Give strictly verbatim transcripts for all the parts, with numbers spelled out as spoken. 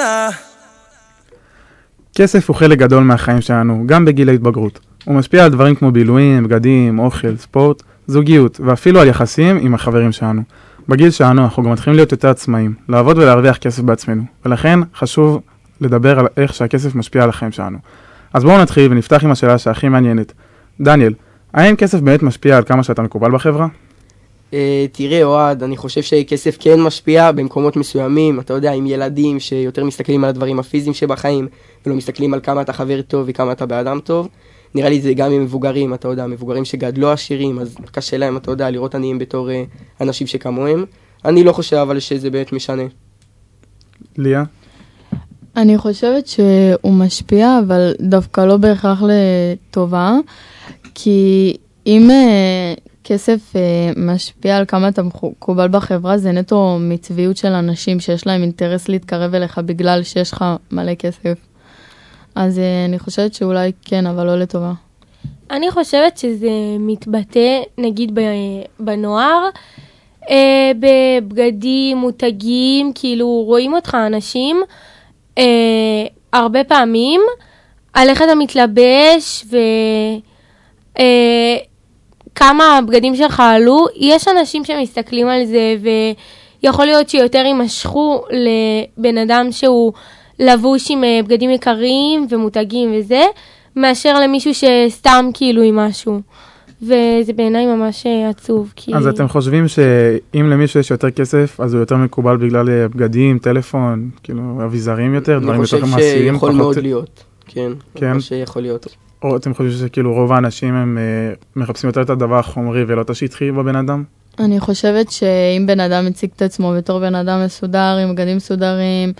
עונה. כסף הוא חלק גדול מהחיים שלנו, גם בגיל ההתבגרות. הוא משפיע על דברים כמו בילויים, בגדים, אוכל, ספורט, זוגיות, ואפילו על יחסים עם החברים שלנו. בגיל שלנו אנחנו גם מתחילים להיות יותר עצמאים, לעבוד ולהרוויח כסף בעצמנו, ולכן חשוב לדבר על איך שהכסף משפיע על החיים שלנו. אז בואו נתחיל ונפתח עם השאלה שהכי מעניינת. דניאל, האם כסף באמת משפיע על כמה שאתה מקובל בחברה? Uh, תראה אוהד, אני חושב שכסף כן משפיע במקומות מסוימים, אתה יודע, עם ילדים שיותר מסתכלים על הדברים הפיזיים שבחיים, ולא מסתכלים על כמה אתה חבר טוב וכמה אתה באדם טוב. נראה לי זה גם עם מבוגרים, אתה יודע, מבוגרים שגדלו עשירים, אז קשה להם, אתה יודע, לראות עניים בתור uh, אנשים שכמוהם. אני לא חושב אבל שזה באמת משנה. ליה? אני חושבת שהוא משפיע, אבל דווקא לא בהכרח לטובה, כי אם uh, כסף uh, משפיע על כמה אתה מקובל בחברה, זה נטו מצביעות של אנשים שיש להם אינטרס להתקרב אליך בגלל שיש לך מלא כסף. אז uh, אני חושבת שאולי כן, אבל לא לטובה. אני חושבת שזה מתבטא, נגיד, בנוער, uh, בבגדים, מותגים, כאילו רואים אותך אנשים, uh, הרבה פעמים, על איך אתה מתלבש ו... Uh, כמה הבגדים שלך עלו, יש אנשים שמסתכלים על זה, ויכול להיות שיותר יימשכו לבן אדם שהוא לבוש עם בגדים יקרים ומותגים וזה, מאשר למישהו שסתם כאילו עם משהו. וזה בעיניי ממש עצוב. כי... אז אתם חושבים שאם למישהו יש יותר כסף, אז הוא יותר מקובל בגלל בגדים, טלפון, כאילו אביזרים יותר, דברים יותר מעשיים? אני חושב שיכול מאוד להיות, כן. כן? אני חושב שיכול להיות. או אתם חושבים שכאילו רוב האנשים הם אה, מחפשים יותר את הדבר החומרי ולא את השטחי בבן אדם? אני חושבת שאם בן אדם מציג את עצמו בתור בן אדם מסודר, עם בגדים מסודרים,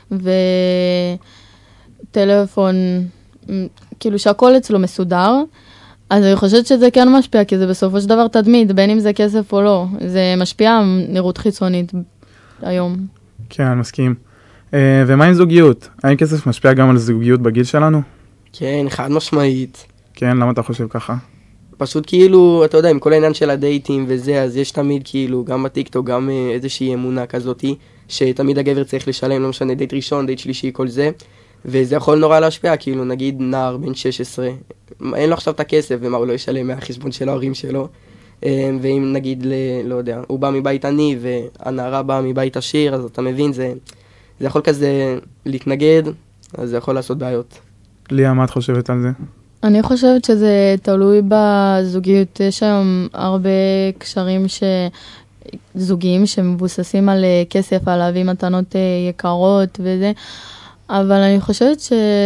וטלפון, כאילו שהכל אצלו מסודר, אז אני חושבת שזה כן משפיע, כי זה בסופו של דבר תדמית, בין אם זה כסף או לא. זה משפיע נראות חיצונית היום. כן, מסכים. אה, ומה עם זוגיות? האם כסף משפיע גם על זוגיות בגיל שלנו? כן, חד משמעית. כן, למה אתה חושב ככה? פשוט כאילו, אתה יודע, עם כל העניין של הדייטים וזה, אז יש תמיד כאילו, גם בטיקטוק, גם איזושהי אמונה כזאת, שתמיד הגבר צריך לשלם, לא משנה, דייט ראשון, דייט שלישי, כל זה, וזה יכול נורא להשפיע, כאילו, נגיד נער בן שש עשרה, אין לו עכשיו את הכסף, ומה הוא לא ישלם מהחשבון של ההורים שלו, ואם נגיד, לא יודע, הוא בא מבית עני, והנערה באה מבית עשיר, אז אתה מבין, זה, זה יכול כזה להתנגד, אז זה יכול לעשות בעיות. ליה, מה את חושבת על זה? אני חושבת שזה תלוי בזוגיות. יש היום הרבה קשרים ש... זוגיים שמבוססים על כסף, על להביא מתנות יקרות וזה, אבל אני חושבת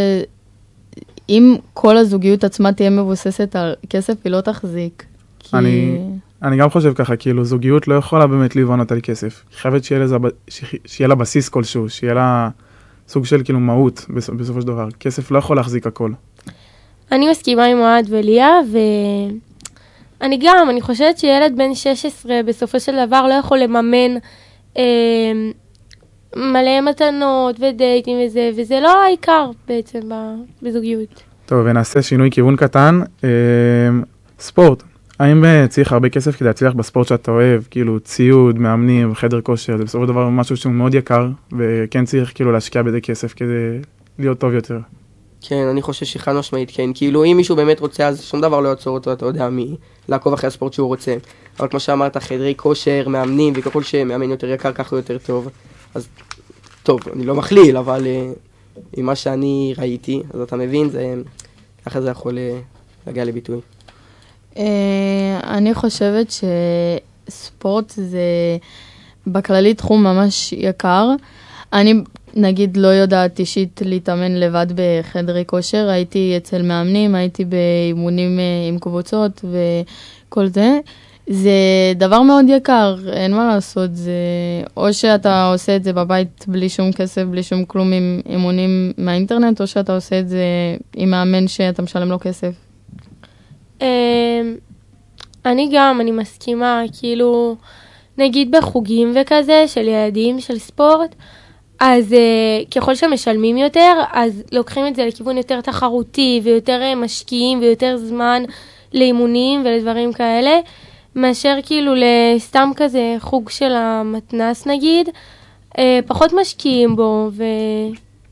שאם כל הזוגיות עצמה תהיה מבוססת על כסף, היא לא תחזיק. כי... אני, אני גם חושב ככה, כאילו זוגיות לא יכולה באמת להיבנות על כסף. היא חייבת שיהיה, לזה, שיהיה לה בסיס כלשהו, שיהיה לה... סוג של כאילו מהות בסופו של דבר. כסף לא יכול להחזיק הכל. אני מסכימה עם אוהד וליה, ואני גם, אני חושבת שילד בן שש עשרה בסופו של דבר לא יכול לממן אה, מלא מתנות ודייטים וזה, וזה לא העיקר בעצם בזוגיות. טוב, ונעשה שינוי כיוון קטן. אה, ספורט. האם צריך הרבה כסף כדי להצליח בספורט שאתה אוהב, כאילו ציוד, מאמנים, חדר כושר, זה בסופו של דבר משהו שהוא מאוד יקר, וכן צריך כאילו להשקיע בזה כסף כדי להיות טוב יותר. כן, אני חושב שחד משמעית, כן. כאילו אם מישהו באמת רוצה, אז שום דבר לא יעצור אותו, אתה יודע, מלעקוב אחרי הספורט שהוא רוצה. אבל כמו שאמרת, חדרי כושר, מאמנים, וככל שמאמן יותר יקר, ככה הוא יותר טוב. אז טוב, אני לא מכליל, אבל uh, עם מה שאני ראיתי, אז אתה מבין, זה, ככה זה יכול uh, להגיע לביטוי. אני חושבת שספורט זה בכללי תחום ממש יקר. אני נגיד לא יודעת אישית להתאמן לבד בחדרי כושר, הייתי אצל מאמנים, הייתי באימונים עם קבוצות וכל זה. זה דבר מאוד יקר, אין מה לעשות, זה או שאתה עושה את זה בבית בלי שום כסף, בלי שום כלום עם אימונים מהאינטרנט, או שאתה עושה את זה עם מאמן שאתה משלם לו כסף. אני גם, אני מסכימה, כאילו, נגיד בחוגים וכזה, של ילדים, של ספורט, אז ככל שמשלמים יותר, אז לוקחים את זה לכיוון יותר תחרותי, ויותר משקיעים, ויותר זמן לאימונים ולדברים כאלה, מאשר כאילו לסתם כזה חוג של המתנס נגיד, פחות משקיעים בו,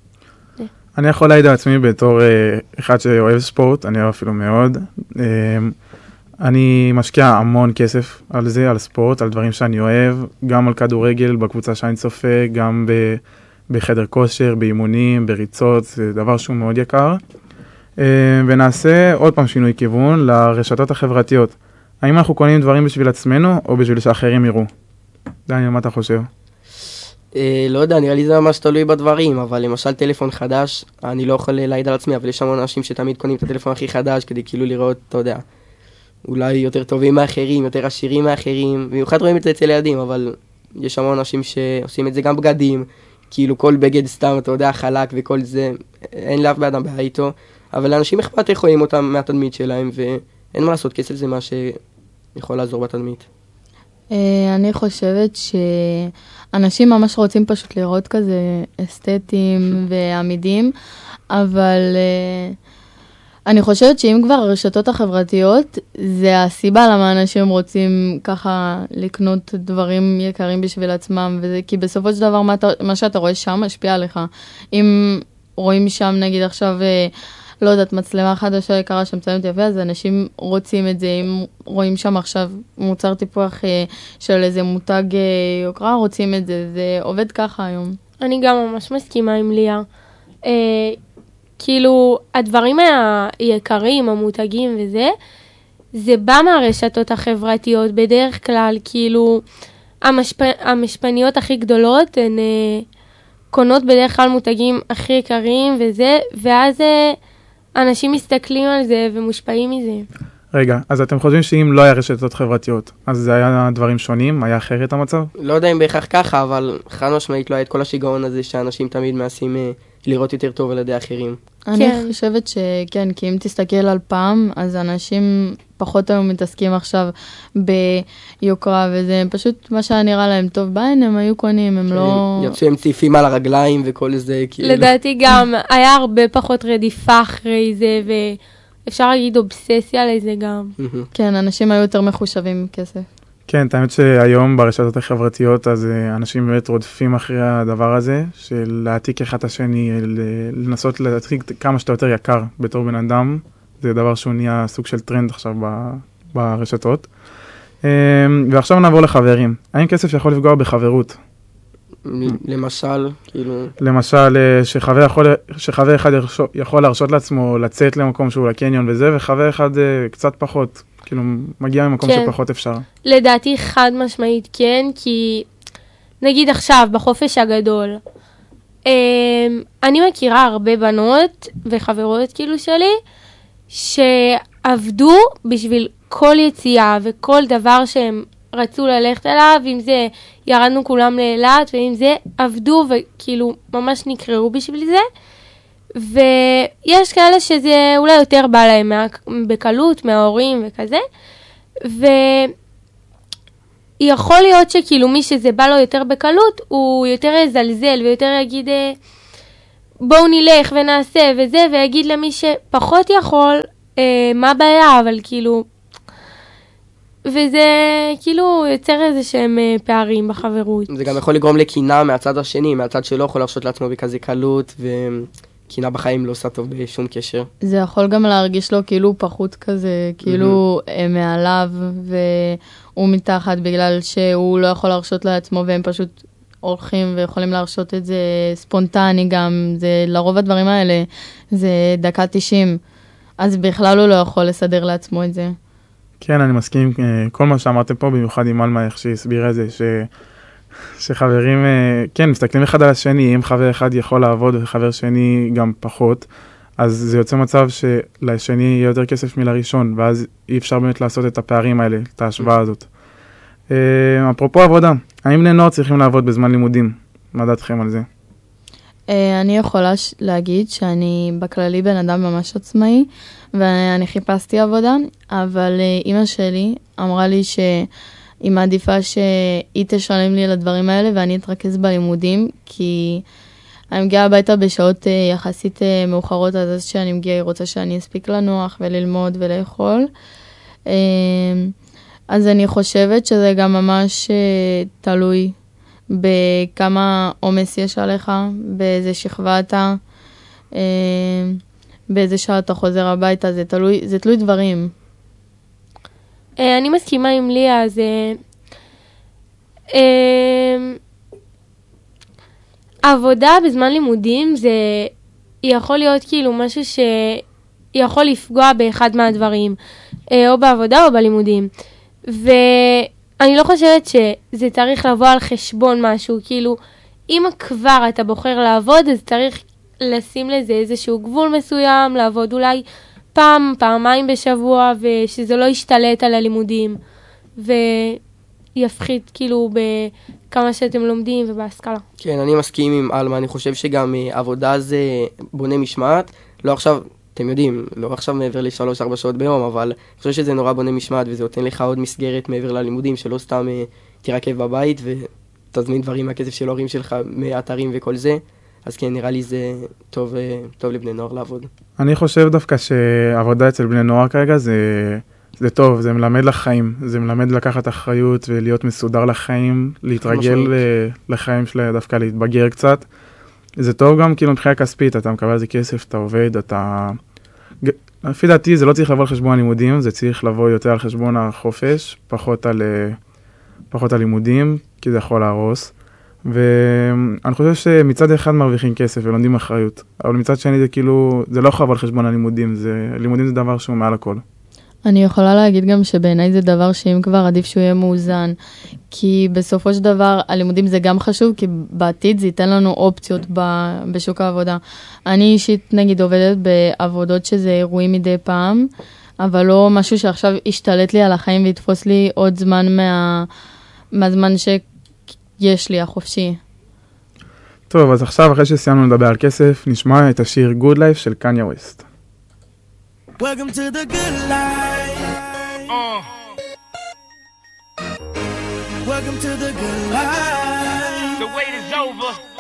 אני יכול להעיד על עצמי בתור אה, אחד שאוהב ספורט, אני אוהב אפילו מאוד. אה, אני משקיע המון כסף על זה, על ספורט, על דברים שאני אוהב, גם על כדורגל בקבוצה שאני צופה, גם ב, בחדר כושר, באימונים, בריצות, זה דבר שהוא מאוד יקר. אה, ונעשה עוד פעם שינוי כיוון לרשתות החברתיות. האם אנחנו קונים דברים בשביל עצמנו או בשביל שאחרים יראו? דניאל, מה אתה חושב? אה, לא יודע, נראה לי זה ממש תלוי בדברים, אבל למשל טלפון חדש, אני לא יכול להעיד על עצמי, אבל יש המון אנשים שתמיד קונים את הטלפון הכי חדש, כדי כאילו לראות, אתה יודע, אולי יותר טובים מאחרים, יותר עשירים מאחרים, במיוחד רואים את זה אצל ילדים, אבל יש המון אנשים שעושים את זה גם בגדים, כאילו כל בגד סתם, אתה יודע, חלק וכל זה, אין לאף באדם בעיה איתו, אבל לאנשים אכפת איך רואים אותם מהתדמית שלהם, ואין מה לעשות, כסף זה מה שיכול לעזור בתדמית. אני חושבת שאנשים ממש רוצים פשוט לראות כזה אסתטיים ועמידים, אבל אני חושבת שאם כבר הרשתות החברתיות, זה הסיבה למה אנשים רוצים ככה לקנות דברים יקרים בשביל עצמם, וזה כי בסופו של דבר מה, אתה, מה שאתה רואה שם משפיע עליך. אם רואים שם נגיד עכשיו, לא יודעת, מצלמה חדשה יקרה שמצלמת יפה, אז אנשים רוצים את זה. אם רואים שם עכשיו מוצר טיפוח של איזה מותג יוקרה, רוצים את זה. זה עובד ככה היום. אני גם ממש מסכימה עם ליה. אה, כאילו, הדברים היקרים, המותגים וזה, זה בא מהרשתות החברתיות בדרך כלל, כאילו, המשפ... המשפניות הכי גדולות הן אה, קונות בדרך כלל מותגים הכי יקרים וזה, ואז אה, אנשים מסתכלים על זה ומושפעים מזה. רגע, אז אתם חושבים שאם לא היה רשתות חברתיות, אז זה היה דברים שונים? היה אחרת המצב? לא יודע אם בהכרח ככה, אבל חד משמעית לא היה את כל השיגעון הזה שאנשים תמיד מנסים אה, לראות יותר טוב על ידי אחרים. אני כן. חושבת שכן, כי אם תסתכל על פעם, אז אנשים פחות היום מתעסקים עכשיו ביוקרה, וזה פשוט מה שהיה נראה להם טוב בעין, הם היו קונים, הם לא... יצאו עם ציפים על הרגליים וכל זה, כאילו. לדעתי גם היה הרבה פחות רדיפה אחרי זה, ואפשר להגיד אובססיה לזה גם. כן, אנשים היו יותר מחושבים עם כסף. כן, האמת שהיום ברשתות החברתיות, אז אנשים באמת רודפים אחרי הדבר הזה, של להעתיק אחד השני, לנסות להעתיק כמה שאתה יותר יקר בתור בן אדם. זה דבר שהוא נהיה סוג של טרנד עכשיו ברשתות. ועכשיו נעבור לחברים. האם כסף יכול לפגוע בחברות? למשל, כאילו... למשל, שחבר, יכול, שחבר אחד יכול להרשות לעצמו לצאת למקום שהוא לקניון וזה, וחבר אחד קצת פחות, כאילו מגיע ממקום כן. שפחות אפשר. לדעתי חד משמעית כן, כי נגיד עכשיו בחופש הגדול, אני מכירה הרבה בנות וחברות כאילו שלי, שעבדו בשביל כל יציאה וכל דבר שהם רצו ללכת אליו, אם זה ירדנו כולם לאילת, ואם זה עבדו וכאילו ממש נקראו בשביל זה, ויש כאלה שזה אולי יותר בא להם מה, בקלות, מההורים וכזה, ויכול להיות שכאילו מי שזה בא לו יותר בקלות, הוא יותר יזלזל ויותר יגיד, בואו נלך ונעשה וזה, ויגיד למי שפחות יכול, אה, מה הבעיה, אבל כאילו, וזה כאילו יוצר איזה שהם אה, פערים בחברות. זה גם יכול לגרום לקינה מהצד השני, מהצד שלא יכול להרשות לעצמו בכזה קלות, וקינה בחיים לא עושה טוב בשום קשר. זה יכול גם להרגיש לו כאילו פחות כזה, כאילו mm-hmm. מעליו, והוא מתחת בגלל שהוא לא יכול להרשות לעצמו, והם פשוט הולכים ויכולים להרשות את זה ספונטני גם, זה לרוב הדברים האלה, זה דקה תשעים, אז בכלל הוא לא יכול לסדר לעצמו את זה. כן, אני מסכים, כל מה שאמרתם פה, במיוחד עם אלמה, איך שהסבירה זה, ש... שחברים, כן, מסתכלים אחד על השני, אם חבר אחד יכול לעבוד וחבר שני גם פחות, אז זה יוצא מצב שלשני יהיה יותר כסף מלראשון, ואז אי אפשר באמת לעשות את הפערים האלה, את ההשוואה הזאת. אפרופו עבודה, האם בני נוער צריכים לעבוד בזמן לימודים? מה דעתכם על זה? אני יכולה להגיד שאני בכללי בן אדם ממש עצמאי, ואני חיפשתי עבודה, אבל אמא שלי אמרה לי שהיא מעדיפה שהיא תשלם לי על הדברים האלה, ואני אתרכז בלימודים, כי אני מגיעה הביתה בשעות יחסית מאוחרות, אז שאני מגיעה היא רוצה שאני אספיק לנוח וללמוד ולאכול. אז אני חושבת שזה גם ממש תלוי בכמה עומס יש עליך, באיזה שכבה אתה, אה, באיזה שעה אתה חוזר הביתה, זה תלוי, זה תלוי דברים. אה, אני מסכימה עם ליה, זה... אה, עבודה בזמן לימודים זה יכול להיות כאילו משהו שיכול לפגוע באחד מהדברים, אה, או בעבודה או בלימודים. ואני לא חושבת שזה צריך לבוא על חשבון משהו, כאילו אם כבר אתה בוחר לעבוד, אז צריך לשים לזה איזשהו גבול מסוים, לעבוד אולי פעם, פעמיים בשבוע, ושזה לא ישתלט על הלימודים, ויפחית כאילו בכמה שאתם לומדים ובהשכלה. כן, אני מסכים עם אלמה, אני חושב שגם uh, עבודה זה בונה משמעת, לא עכשיו, אתם יודעים, לא עכשיו מעבר לשלוש ארבע שעות ביום, אבל אני חושב שזה נורא בונה משמעת, וזה נותן לך עוד מסגרת מעבר ללימודים, שלא סתם uh, תירקב בבית, ותזמין דברים מהכסף של הורים שלך, מאתרים וכל זה. אז כן, נראה לי זה טוב, טוב לבני נוער לעבוד. אני חושב דווקא שעבודה אצל בני נוער כרגע זה, זה טוב, זה מלמד לחיים, זה מלמד לקחת אחריות ולהיות מסודר לחיים, להתרגל לחיים שלה, דווקא להתבגר קצת. זה טוב גם כאילו מבחינה כספית, אתה מקבל איזה כסף, אתה עובד, אתה... לפי דעתי זה לא צריך לבוא על חשבון הלימודים, זה צריך לבוא יותר על חשבון החופש, פחות על, פחות על לימודים, כי זה יכול להרוס. ואני חושב שמצד אחד מרוויחים כסף ולומדים אחריות, אבל מצד שני זה כאילו, זה לא חייב על חשבון הלימודים, זה, לימודים זה דבר שהוא מעל הכל. אני יכולה להגיד גם שבעיניי זה דבר שאם כבר עדיף שהוא יהיה מאוזן, כי בסופו של דבר הלימודים זה גם חשוב, כי בעתיד זה ייתן לנו אופציות ב- בשוק העבודה. אני אישית נגיד עובדת בעבודות שזה אירועים מדי פעם, אבל לא משהו שעכשיו ישתלט לי על החיים ויתפוס לי עוד זמן מה, מהזמן שיש לי החופשי. טוב, אז עכשיו אחרי שסיימנו לדבר על כסף, נשמע את השיר Good Life של קניה ווסט. Welcome to the good life. Uh. Welcome to the good life. The wait is over.